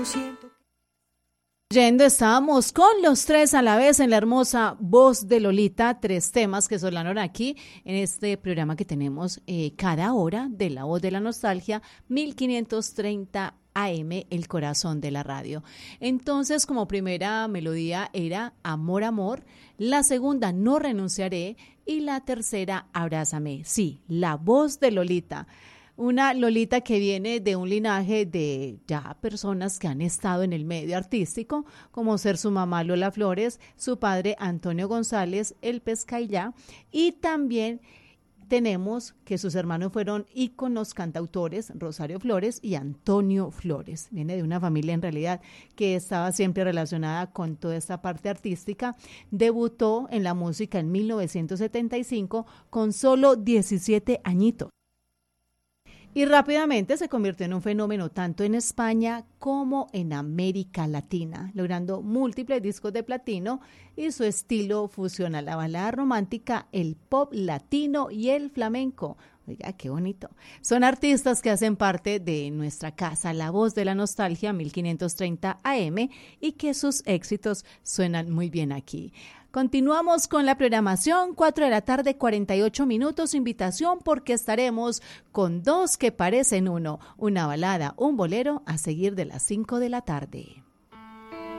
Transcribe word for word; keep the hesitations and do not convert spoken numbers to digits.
siento. Yendo, estábamos con los tres a la vez en la hermosa voz de Lolita, tres temas que sonaron aquí en este programa que tenemos eh, cada hora de La Voz de la Nostalgia, mil quinientos treinta A M, el corazón de la radio. Entonces, como primera melodía era Amor, Amor, la segunda No Renunciaré y la tercera Abrázame. Sí, la voz de Lolita. Una Lolita que viene de un linaje de ya personas que han estado en el medio artístico, como ser su mamá Lola Flores, su padre Antonio González, el Pescaillá, y también tenemos que sus hermanos fueron íconos cantautores, Rosario Flores y Antonio Flores. Viene de una familia en realidad que estaba siempre relacionada con toda esta parte artística. Debutó en la música en mil novecientos setenta y cinco con solo diecisiete añitos. Y rápidamente se convirtió en un fenómeno tanto en España como en América Latina, logrando múltiples discos de platino, y su estilo fusiona la balada romántica, el pop latino y el flamenco. Oiga, qué bonito. Son artistas que hacen parte de nuestra casa, La Voz de la Nostalgia, mil quinientos treinta A M, y que sus éxitos suenan muy bien aquí. Continuamos con la programación, cuatro de la tarde, cuarenta y ocho minutos, invitación porque estaremos con dos que parecen uno, una balada, un bolero, a seguir de las cinco de la tarde.